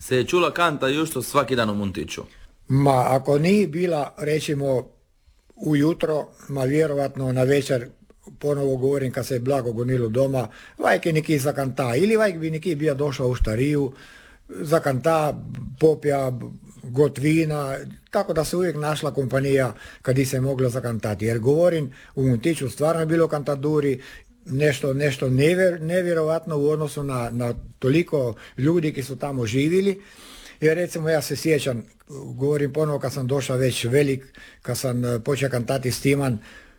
se je čula kanta Justo svaki dan u Muntiću? Ma, ako nije bila, recimo, ujutro, ma vjerovatno na večer, ponovo govorim kad se je blago gonilo doma, vajk je neki zakanta, ili vajk bi neki bio došao u štariju, zakanta, popja, got vina, tako da se uvijek našla kompanija kad se mogla zakantati. Jer govorim, u Muntiću stvarno je bilo kantaduri, nešto nevjerovatno u odnosu na toliko ljudi ki su tamo živjeli. Jer recimo ja se sjećam, govorim ponovo kad sam došao već velik, kad sam počeo kantati s Timan,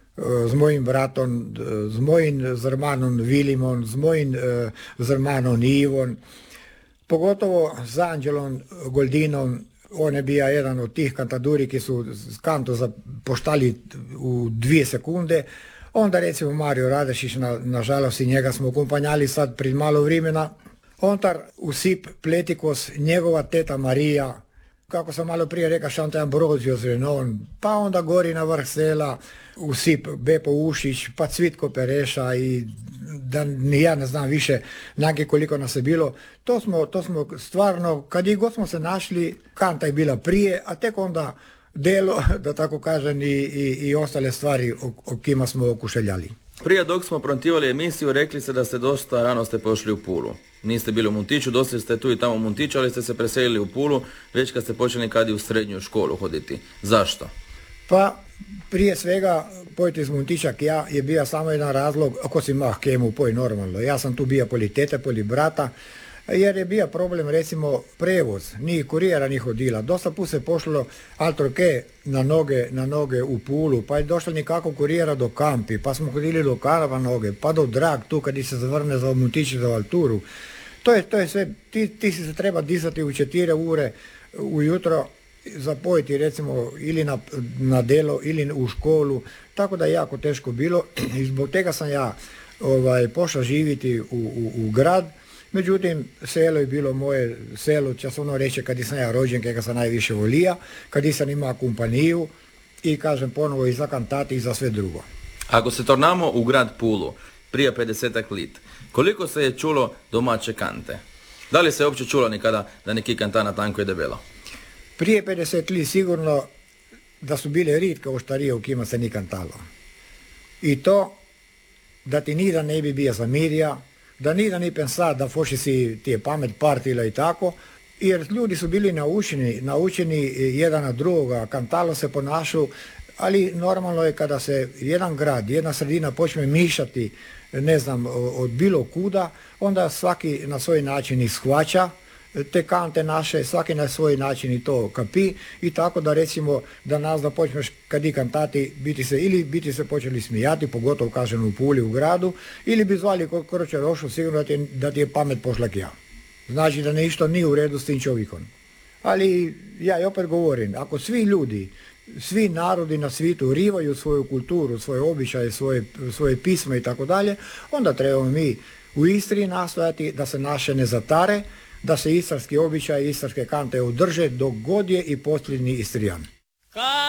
z mojim bratom, z mojim zrmanom Vilimom, z mojim zrmanom Ivom, pogotovo s Anđelom Goldinom. On je bio jedan od tih kantaduri ki su kanto zapoštali u 2 sekunde. Onda recimo Mario Radešić, nažalost i njega smo kompanjali sad pred malo vremena. Ontar Usip Pletikos, njegova teta Marija, kako sam malo prije rekao, Šantaj Ambrozio Zrenon, pa onda gori na vrh sela Usip Bepo Ušić, pa Cvitko Pereša i da ja ne znam više nake koliko nas je bilo. To smo stvarno, kad i god smo se našli, kanta je bila prije, a tek onda delo, da tako kažem, i ostale stvari o kima smo okušeljali. Prije dok smo prontivali emisiju, rekli ste da ste dosta rano pošli u Pulu. Niste bili u Muntiću, dosta ste tu i tamo u Muntiću, ali ste se preselili u Pulu već kad ste počeli kad i u srednju školu hoditi. Zašto? Pa prije svega pojeti iz Muntića ja je bio samo jedan razlog, ako si mah kemu poj normalno. Ja sam tu bio poli tete, poli brata, jer je bio problem recimo prevoz, ni kurijera ni hodila. Dosta put se pošlo altroke na noge u Pulu, pa je došlo nikako kurijera do Kampi, pa smo hodili do Karava noge, pa do Drag tu kad se zavrne za Muntić za Valturu. To je sve, ti si se treba dizati u 4 ure ujutro, zapojiti recimo ili na delo ili u školu, tako da je jako teško bilo i zbog tega sam ja pošao živjeti u grad. Međutim, selo je bilo moje selo, čas ono reče kad sam ja rođen, kega sam najviše volija, kad sam imao kompaniju i kažem ponovo i za kantati i za sve drugo. Ako se tornamo u grad Pulu, prije 50-ak lit, koliko se je čulo domaće kante? Da li se je uopće čulo nikada da neki kanta na tanko i debelo? Prije 50 lit sigurno da su bile ritka oštarije u kima se ni kantalo. I to da ti nidan ne bi bio zamirja, da nidan ni pensat da foši si ti je pamet partila i tako, jer ljudi su bili naučeni jedan na drugoga, kantalo se ponašu, ali normalno je kada se jedan grad, jedna sredina počne mišati, ne znam, od bilo kuda, onda svaki na svoj način ih shvaća te kante naše, svaki na svoj način i to kapi i tako da recimo da nas da počneš kad i kantati biti se počeli smijati, pogotovo kažem u Puli u gradu, ili bi zvali kroče rošu, sigurno da ti je pamet pošla k ja. Znači da nešto nije u redu s tim čovjekom. Ali ja i opet govorim, ako svi ljudi, svi narodi na svijetu rivaju svoju kulturu, svoje običaje, svoje pisma i tako dalje, onda trebamo mi u Istri nastojati da se naše ne zatare, da se istarski običaj i istarske kante održe dok god je i posljednji Istrijan.